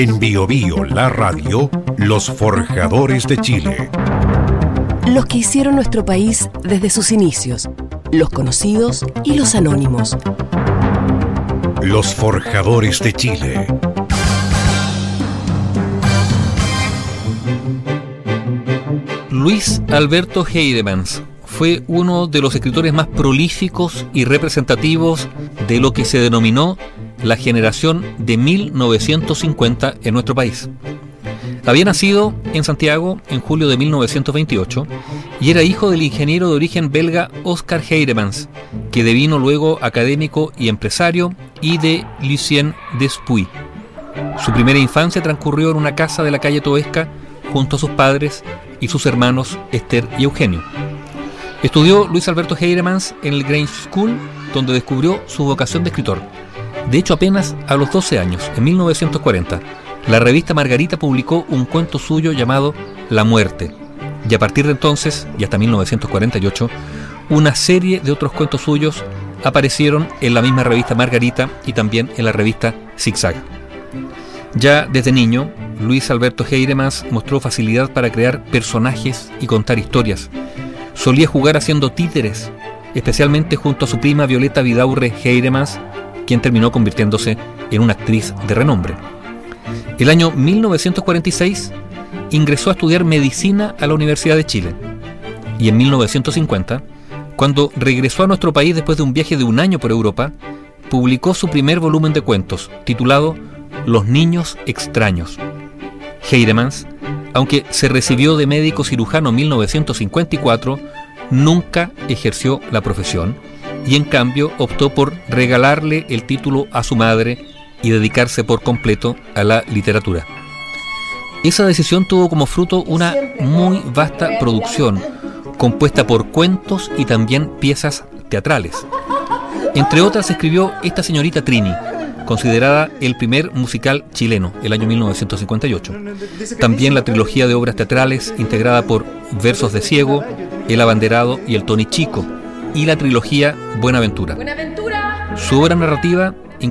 En Bio Bio, la radio, los forjadores de Chile. Los que hicieron nuestro país desde sus inicios, los conocidos y los anónimos. Los forjadores de Chile. Luis Alberto Heidemans fue uno de los escritores más prolíficos y representativos de lo que se denominó la generación de 1950 en nuestro país. Había nacido en Santiago en julio de 1928 y era hijo del ingeniero de origen belga Oscar Heidemans, que devino luego académico y empresario, y de Lucien Despuy. Su primera infancia transcurrió en una casa de la calle Toesca junto a sus padres y sus hermanos Esther y Eugenio. Estudió Luis Alberto Heidemans en el Grange School, donde descubrió su vocación de escritor. De hecho, apenas a los 12 años, en 1940, la revista Margarita publicó un cuento suyo llamado La Muerte, y a partir de entonces, y hasta 1948, una serie de otros cuentos suyos aparecieron en la misma revista Margarita y también en la revista Zigzag. Ya desde niño, Luis Alberto Heidemans mostró facilidad para crear personajes y contar historias. Solía jugar haciendo títeres, especialmente junto a su prima Violeta Vidaurre Heidemans, quien terminó convirtiéndose en una actriz de renombre. El año 1946 ingresó a estudiar medicina a la Universidad de Chile, y en 1950, cuando regresó a nuestro país después de un viaje de un año por Europa, publicó su primer volumen de cuentos, titulado Los niños extraños. Heidemans, aunque se recibió de médico cirujano en 1954, nunca ejerció la profesión y en cambio optó por regalarle el título a su madre y dedicarse por completo a la literatura. Esa decisión tuvo como fruto una muy vasta producción, compuesta por cuentos y también piezas teatrales. Entre otras escribió Esta señorita Trini, considerada el primer musical chileno, el año 1958. También la trilogía de obras teatrales integrada por Versos de Ciego, El Abanderado y El Tony Chico, y la trilogía Buenaventura. Su obra narrativa